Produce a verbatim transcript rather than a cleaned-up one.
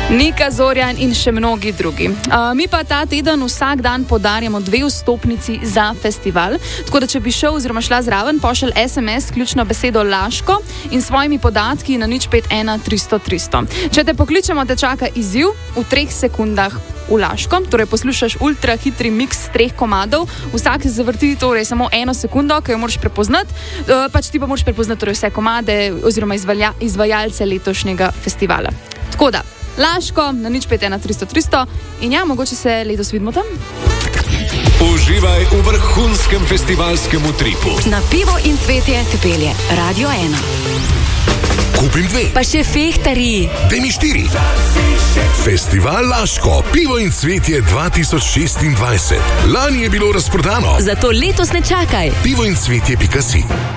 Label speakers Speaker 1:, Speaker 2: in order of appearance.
Speaker 1: Nika Zorjan in še mnogi drugi. Uh, mi pa ta teden vsak dan podarjamo dve vstopnici za festival, tako da če bi šel oziroma šla zraven, pošelj es em es ključno besedo Laško in svojimi podatki na nič pet ena tristo tristo. Če te pokličemo, te čaka izziv v treh sekundah v Laško, torej poslušaš ultra hitri miks treh komadov, vsak se zavrti torej samo eno sekundo, ki jo moraš prepoznati, uh, pač ti pa moraš prepoznati torej vse komade oziroma izvalja, izvajalce letošnjega festivala. Tako da, Laško na nič pet ena tristo tristo in ja, mogoče se letos vidimo tam.
Speaker 2: Uživaj v vrhunskem festivalskem utripu.
Speaker 3: Na Pivo in cvetje te pelje Radio ena.
Speaker 2: Kupim dve.
Speaker 3: Pa še fehtari.
Speaker 2: Dej mi štiri. Festival Laško, Pivo in cvetje dva tisoč šestindvajset. Lani je bilo razprodano.
Speaker 3: Zato letos ne čakaj.
Speaker 2: pivo in cvetje pika si.